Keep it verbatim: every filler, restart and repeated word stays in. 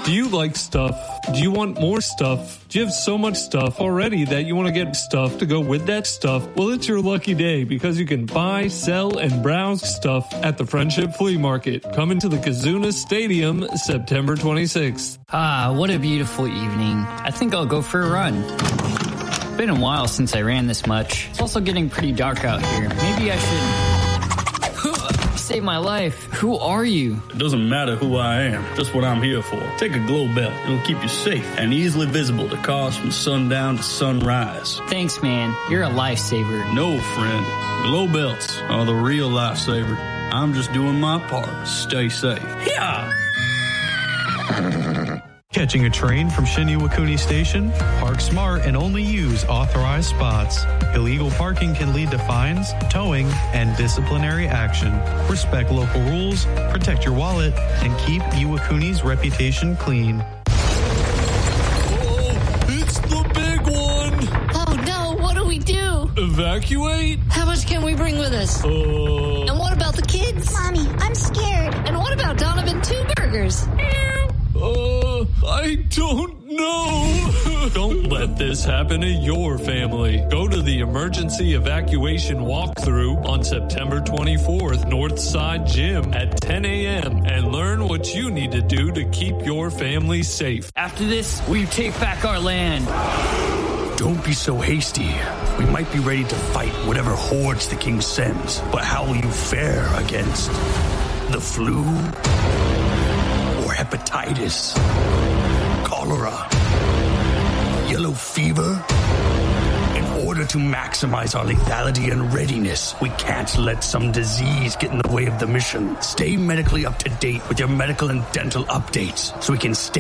Do you like stuff? Do you want more stuff? Do you have so much stuff already that you want to get stuff to go with that stuff? Well, it's your lucky day because you can buy, sell, and browse stuff at the Friendship Flea Market. Coming to the Kazuna Stadium September twenty-sixth. Ah, what a beautiful evening. I think I'll go for a run. It's been a while since I ran this much. It's also getting pretty dark out here. Maybe I should... Save my life. Who are you? It doesn't matter who I am, just what I'm here for. Take a glow belt. It'll keep you safe and easily visible to cars from sundown to sunrise. Thanks, man. You're a lifesaver. No, friend. Glow belts are the real lifesaver. I'm just doing my part. Stay safe. Yeah! Catching a train from Shin-Iwakuni Station? Park smart and only use authorized spots. Illegal parking can lead to fines, towing, and disciplinary action. Respect local rules, protect your wallet, and keep Iwakuni's reputation clean. Oh, it's the big one! Oh no, what do we do? Evacuate? How much can we bring with us? Uh... And what about the kids? Mommy, I'm scared. And what about Donovan Two Burgers? Uh, I don't know. Don't let this happen to your family. Go to the emergency evacuation walkthrough on September twenty-fourth, Northside Gym at ten a.m. and learn what you need to do to keep your family safe. After this, we take back our land. Don't be so hasty. We might be ready to fight whatever hordes the king sends, but how will you fare against the flu? Hepatitis, cholera, yellow fever. In order to maximize our lethality and readiness, we can't let some disease get in the way of the mission. Stay medically up to date with your medical and dental updates so we can stay